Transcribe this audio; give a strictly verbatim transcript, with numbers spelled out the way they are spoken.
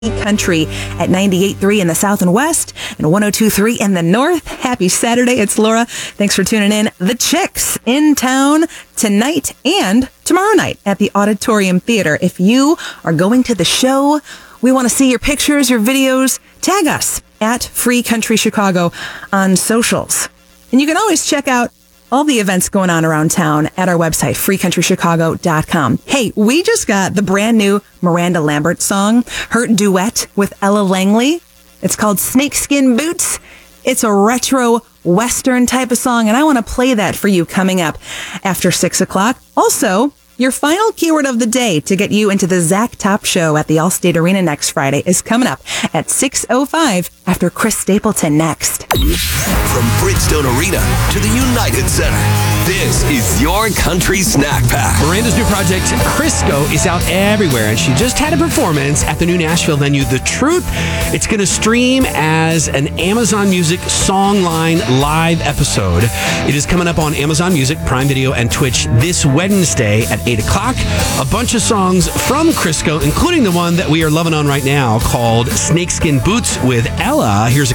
Country at ninety-eight point three in the south and west and one oh two point three in the north. Happy Saturday. It's Laura. Thanks for tuning in. The Chicks in town tonight and tomorrow night at the Auditorium Theater. If you are going to the show, we want to see your pictures, your videos. Tag us at Free Country Chicago on socials. And you can always check out all the events going on around town at our website, free country chicago dot com. Hey, we just got the brand new Miranda Lambert song, her duet with Ella Langley. It's called Snakeskin Boots. It's a retro Western type of song, and I want to play that for you coming up after six o'clock. Also, your final keyword of the day to get you into the Zach Top Show at the Allstate Arena next Friday is coming up at six oh five after Chris Stapleton next. From Bridgestone Arena to the United Center, this is your country snack pack. Miranda's new project, Crisco, is out everywhere, and she just had a performance at the new Nashville venue, The Truth. It's going to stream as an Amazon Music Songline live episode. It is coming up on Amazon Music, Prime Video, and Twitch this Wednesday at eight o'clock. A bunch of songs from Crisco, including the one that we are loving on right now called Snakeskin Boots with Ella. Here's a